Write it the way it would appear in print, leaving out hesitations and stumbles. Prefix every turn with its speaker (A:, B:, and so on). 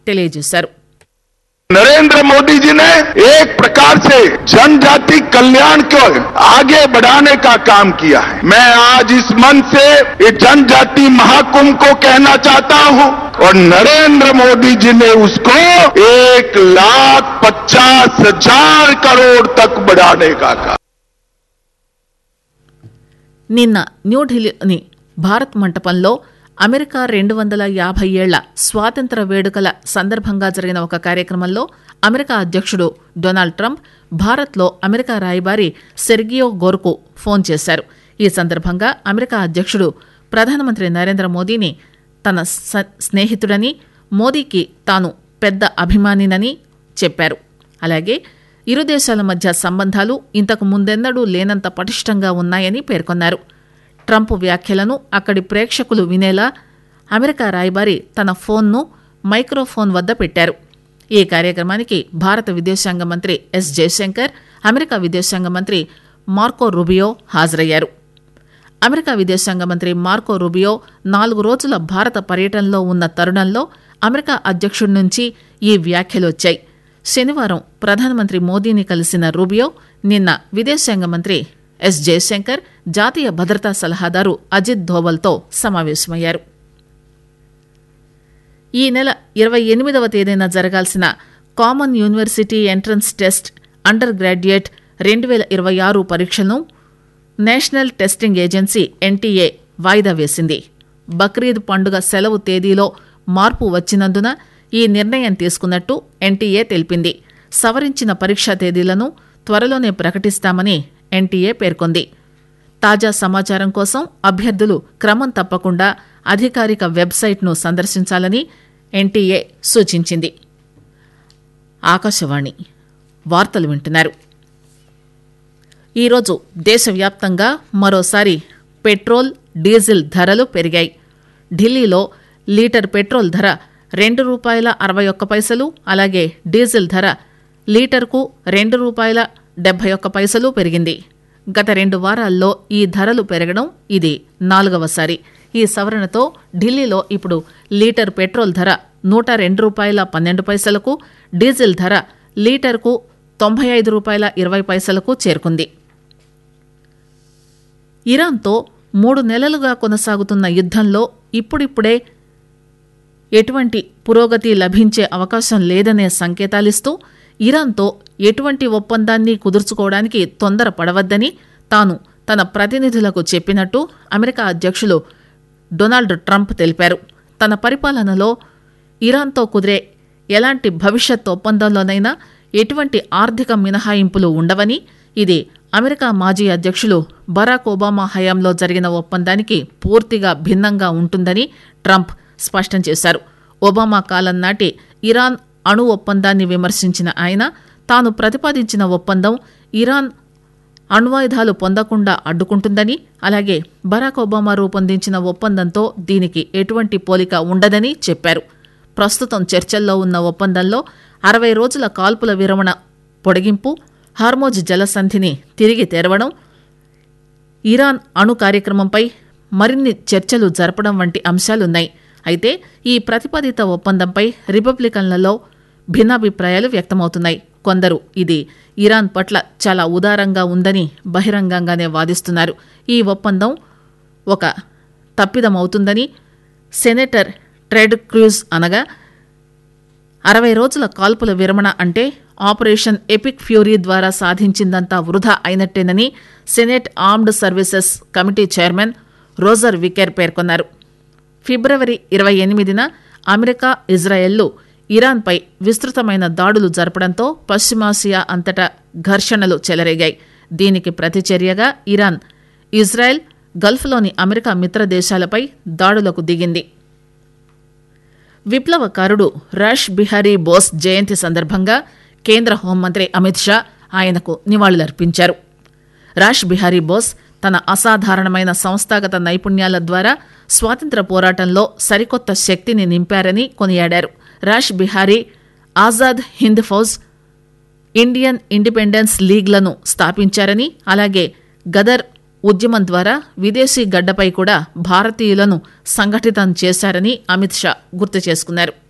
A: తెలియజేశారు.
B: नरेंद्र मोदी जी ने एक प्रकार से जनजाति कल्याण को आगे बढ़ाने का काम किया है. मैं आज इस मंच से ये जनजाति महाकुंभ को कहना चाहता हूं और नरेंद्र मोदी जी ने उसको 1,50,000 करोड़ तक बढ़ाने का काम.
A: నిన్న న్యూఢిల్లీని భారత్ మంటపంలో అమెరికా 250 ఏళ్ల స్వాతంత్ర వేడుకల సందర్భంగా జరిగిన ఒక కార్యక్రమంలో అమెరికా అధ్యక్షుడు డొనాల్డ్ ట్రంప్ భారత్లో అమెరికా రాయబారి సెర్గియో గోర్కు ఫోన్ చేశారు. ఈ సందర్భంగా అమెరికా అధ్యక్షుడు ప్రధానమంత్రి నరేంద్ర మోదీని తన స్నేహితుడని, మోదీకి తాను పెద్ద అభిమానినని చెప్పారు. అలాగే ఇరు దేశాల మధ్య సంబంధాలు ఇంతకు ముందెన్నడూ లేనంత పటిష్టంగా ఉన్నాయని పేర్కొన్నారు. ట్రంప్ వ్యాఖ్యలను అక్కడి ప్రేక్షకులు వినేలా అమెరికా రాయబారి తన ఫోన్ను మైక్రోఫోన్ వద్ద పెట్టారు. ఈ కార్యక్రమానికి భారత విదేశాంగ మంత్రి ఎస్ జయశంకర్, అమెరికా విదేశాంగ మంత్రి మార్కో రూబియో హాజరయ్యారు. అమెరికా విదేశాంగ మంత్రి మార్కో రూబియో 4 రోజుల భారత పర్యటనలో ఉన్న తరుణంలో అమెరికా అధ్యక్షుడి నుంచి ఈ వ్యాఖ్యలొచ్చాయి. శనివారం ప్రధానమంత్రి మోదీని కలిసిన రూబియో నిన్న విదేశాంగ మంత్రి ఎస్ జయశంకర్, జాతీయ భద్రతా సలహాదారు అజిత్ ధోవల్తో సమావేశమయ్యారు. ఈ నెల 28వ తేదీన జరగాల్సిన common university entrance test under graduate 2026 పరీక్షను నేషనల్ టెస్టింగ్ ఏజెన్సీ ఎన్టీఏ వాయిదా వేసింది. బక్రీద్ పండుగ సెలవు తేదీలో మార్పు వచ్చినందున ఈ నిర్ణయం తీసుకున్నట్టు ఎన్టీఏ తెలిపింది. సవరించిన పరీక్షా తేదీలను త్వరలోనే ప్రకటిస్తామని ఎన్టీఏ పేర్కొంది. తాజా సమాచారం కోసం అభ్యర్థులు క్రమం తప్పకుండా అధికారిక వెబ్సైట్ను సందర్శించాలని ఎన్టీఏ సూచించింది. ఆకాశవాణి వార్తలు వింటున్నారు. ఈరోజు దేశవ్యాప్తంగా మరోసారి పెట్రోల్, డీజిల్ ధరలు పెరిగాయి. ఢిల్లీలో లీటర్ పెట్రోల్ ధర ₹2.61, అలాగే డీజిల్ ధర లీటర్కు ₹2.71 పెరిగింది. గత 2 వారాల్లో ఈ ధరలు పెరగడం ఇది 4వసారి. ఈ సవరణతో ఢిల్లీలో ఇప్పుడు లీటర్ పెట్రోల్ ధర ₹102.12, డీజిల్ ధర లీటర్కు ₹95.20 చేరుకుంది. ఇరాన్తో 3 నెలలుగా కొనసాగుతున్న యుద్ధంలో ఇప్పుడిప్పుడే ఎటువంటి పురోగతి లభించే అవకాశం లేదనే సంకేతాలిస్తూ ఇరాన్తో ఎటువంటి ఒప్పందాన్ని కుదుర్చుకోవడానికి తొందరపడవద్దని తాను తన ప్రతినిధులకు చెప్పినట్టు అమెరికా అధ్యక్షులు డొనాల్డ్ ట్రంప్ తెలిపారు. తన పరిపాలనలో ఇరాన్తో కుదిరే ఎలాంటి భవిష్యత్ ఒప్పందంలోనైనా ఎటువంటి ఆర్థిక మినహాయింపులు ఉండవని, ఇది అమెరికా మాజీ అధ్యక్షులు బరాక్ ఒబామా హయాంలో జరిగిన ఒప్పందానికి పూర్తిగా భిన్నంగా ఉంటుందని ట్రంప్ స్పష్టం చేశారు. ఒబామా కాలం నాటి ఇరాన్ అణు ఒప్పందాన్ని విమర్శించిన ఆయన తాను ప్రతిపాదించిన ఒప్పందం ఇరాన్ అణ్వాయుధాలు పొందకుండా అడ్డుకుంటుందని, అలాగే బరాక్ ఒబామా రూపొందించిన ఒప్పందంతో దీనికి ఎటువంటి పోలిక ఉండదని చెప్పారు. ప్రస్తుతం చర్చల్లో ఉన్న ఒప్పందంలో 60 రోజుల కాల్పుల విరమణ పొడిగింపు, హార్మోజ్ జలసంధిని తిరిగి తెరవడం, ఇరాన్ అణు కార్యక్రమంపై మరిన్ని చర్చలు జరపడం వంటి అంశాలున్నాయి. అయితే ఈ ప్రతిపాదిత ఒప్పందంపై రిపబ్లికన్లలో భిన్నాభిప్రాయాలు వ్యక్తమవుతున్నాయి. కొందరు ఇది ఇరాన్ పట్ల చాలా ఉదారంగా ఉందని బహిరంగంగానే వాదిస్తున్నారు. ఈ ఒప్పందం ఒక తప్పిదమవుతుందని సెనేటర్ టెడ్ క్రూజ్ అనగా 60 రోజుల కాల్పుల విరమణ అంటే ఆపరేషన్ ఎపిక్ ఫ్యూరీ ద్వారా సాధించిందంతా వృధా అయినట్టేనని senate armed services committee chairman Roger వికెర్ పేర్కొన్నారు. ఫిబ్రవరి 28న అమెరికా, ఇజ్రాయెల్లు ఇరాన్పై విస్తృతమైన దాడులు జరపడంతో పశ్చిమాసియా అంతటా ఘర్షణలు చెలరేగాయి. దీనికి ప్రతిచర్యగా ఇరాన్, ఇజ్రాయెల్, గల్ఫ్లోని అమెరికా మిత్ర దేశాలపై దాడులకు దిగింది. విప్లవకారుడు రాష్ బిహారీ బోస్ జయంతి సందర్భంగా కేంద్ర హోంమంత్రి అమిత్ షా ఆయనకు నివాళులర్పించారు. రాష్ బిహారీ బోస్ తన అసాధారణమైన సంస్థాగత నైపుణ్యాల ద్వారా స్వాతంత్ర పోరాటంలో సరికొత్త శక్తిని నింపారని కొనియాడారు. రాష్ బిహారీ ఆజాద్ హింద్ ఫౌజ్, ఇండియన్ ఇండిపెండెన్స్ లీగ్లను స్థాపించారని, అలాగే గదర్ ఉద్యమం ద్వారా విదేశీ గడ్డపై కూడా భారతీయులను సంఘటితం చేశారని అమిత్ షా గుర్తు చేసుకున్నారు.